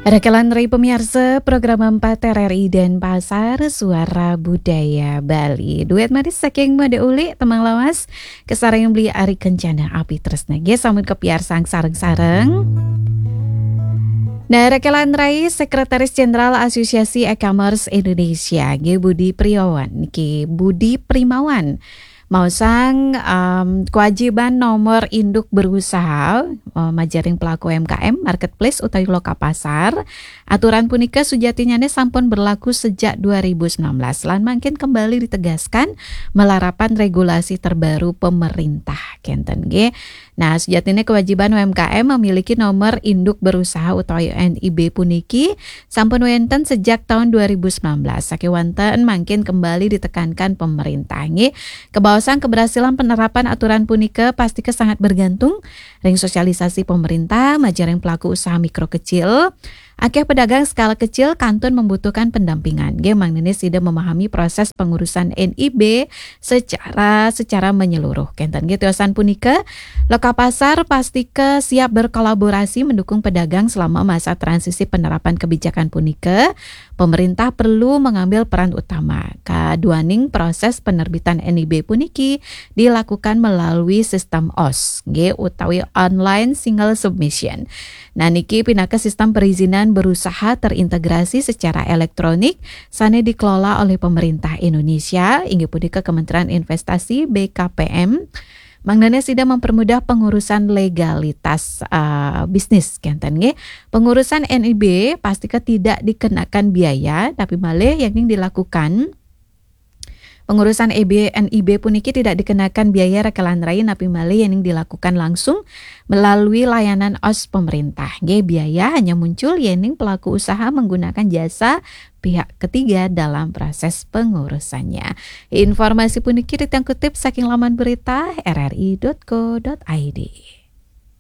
Rekelan Rai pemirsa program 4 RRI dan Pasar Suara Budaya Bali. Duet manis saking mode uli temang lawas kesarang beli ari kencana api tresna ge samun kepiar sang sareng-sareng. Nah, Rekelan Rai Sekretaris Jenderal Asosiasi E-commerce Indonesia ge Budi Primawan mau sang kewajiban nomor induk berusaha majaring pelaku UMKM marketplace utawi loka pasar. Aturan punika sujatinyane sampun berlaku sejak 2019 lan mangkin kembali ditegaskan melarapan regulasi terbaru pemerintah kenten ge. Nah, sejatinya kewajiban UMKM memiliki nomor induk berusaha utawi NIB puniki sampun wenten sejak tahun 2019. Sakiwanten mangkin kembali ditekankan pemerintah nggih. Kebawasan keberhasilan penerapan aturan punika pasti sangat bergantung ring sosialisasi pemerintah majaring pelaku usaha mikro kecil. Akeh pedagang skala kecil kantun membutuhkan pendampingan. Gemang ini sudah memahami proses pengurusan NIB secara menyeluruh. Kenten gituasan punika, loka pasar pastike siap berkolaborasi mendukung pedagang selama masa transisi penerapan kebijakan punika. Pemerintah perlu mengambil peran utama. Kaduaning proses penerbitan NIB puniki dilakukan melalui sistem OS, utawi online single submission. Nah, niki pinaka sistem perizinan berusaha terintegrasi secara elektronik sane dikelola oleh pemerintah Indonesia inggih punika Kementerian Investasi BKPM. Mangdane sida mempermudah pengurusan legalitas bisnis kenten nggih. Pengurusan NIB pastika tidak dikenakan biaya tapi malih yang dilakukan. Pengurusan NIB puniki tidak dikenakan biaya Rekelan Rai napi malih yang dilakukan langsung melalui layanan OS pemerintah. Biaya hanya muncul yening pelaku usaha menggunakan jasa pihak ketiga dalam proses pengurusannya. Informasi puniki ditangkutip saking laman berita rri.co.id.